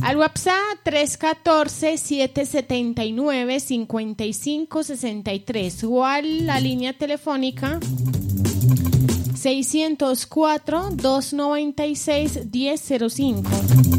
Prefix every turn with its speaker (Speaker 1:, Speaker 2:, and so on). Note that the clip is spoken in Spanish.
Speaker 1: Al WhatsApp 314-779-5563 o a la línea telefónica 604-296-1005.